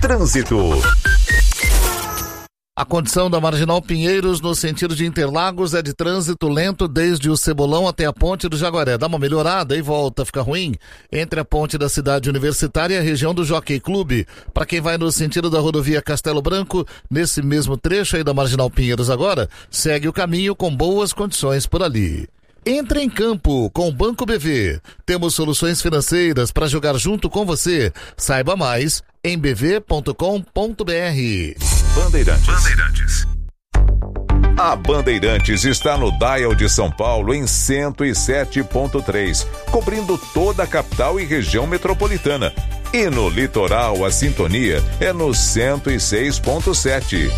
Trânsito. A condição da Marginal Pinheiros no sentido de Interlagos é de trânsito lento desde o Cebolão até a Ponte do Jaguaré. Dá uma melhorada e volta a ficar ruim entre a Ponte da Cidade Universitária e a região do Jockey Clube. Para quem vai no sentido da rodovia Castelo Branco, nesse mesmo trecho aí da Marginal Pinheiros agora, segue o caminho com boas condições por ali. Entre em campo com o Banco BV. Temos soluções financeiras para jogar junto com você. Saiba mais em bv.com.br. Bandeirantes. A Bandeirantes está no Dial de São Paulo em 107.3, cobrindo toda a capital e região metropolitana. E no litoral, a sintonia é no 106.7.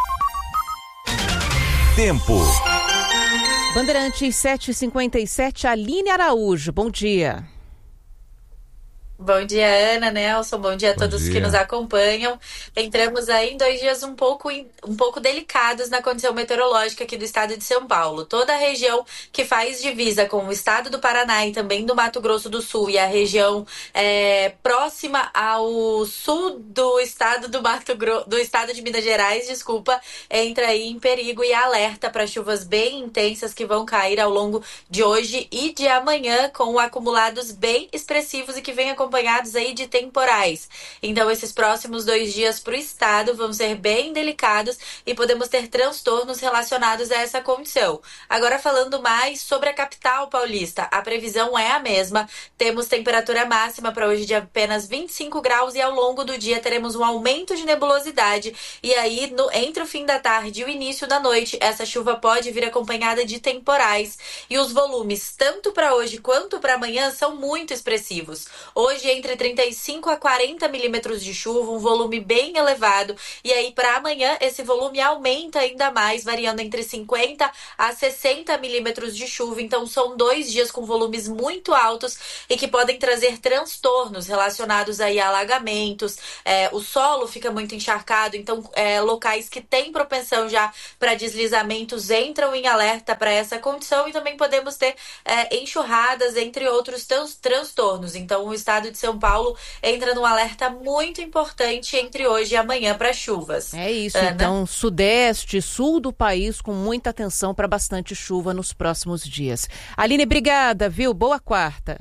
Tempo. Bandeirantes 7h57, Aline Araújo, bom dia. Bom dia, Ana, Nelson, bom dia a todos que nos acompanham. Entramos aí em 2 dias um pouco delicados na condição meteorológica aqui do estado de São Paulo. Toda a região que faz divisa com o estado do Paraná e também do Mato Grosso do Sul e a região próxima ao sul do estado do estado de Minas Gerais, entra aí em perigo e alerta para chuvas bem intensas que vão cair ao longo de hoje e de amanhã, com acumulados bem expressivos e que vem acompanhados aí de temporais. Então, esses próximos 2 dias para o estado vão ser bem delicados e podemos ter transtornos relacionados a essa condição. Agora, falando mais sobre a capital paulista, a previsão é a mesma. Temos temperatura máxima para hoje de apenas 25 graus e ao longo do dia teremos um aumento de nebulosidade. E aí, entre o fim da tarde e o início da noite, essa chuva pode vir acompanhada de temporais. E os volumes, tanto para hoje quanto para amanhã, são muito expressivos. Hoje, entre 35 a 40 milímetros de chuva, um volume bem elevado. E aí, para amanhã, esse volume aumenta ainda mais, variando entre 50 a 60 milímetros de chuva. Então, são 2 dias com volumes muito altos e que podem trazer transtornos relacionados aí a alagamentos. O solo fica muito encharcado, então locais que têm propensão já para deslizamentos entram em alerta para essa condição e também podemos ter enxurradas, entre outros transtornos. Então, o estado de São Paulo entra num alerta muito importante entre hoje e amanhã para chuvas. É isso, Ana? Então, sudeste, sul do país, com muita atenção para bastante chuva nos próximos dias. Aline, obrigada, viu? Boa quarta.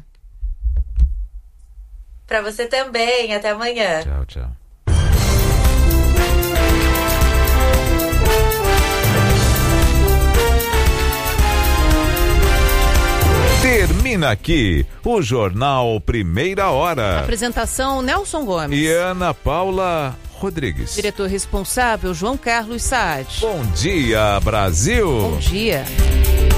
Para você também, até amanhã. Tchau. Termina aqui o Jornal Primeira Hora. Apresentação Nelson Gomes e Ana Paula Rodrigues. Diretor responsável João Carlos Saad. Bom dia, Brasil. Bom dia.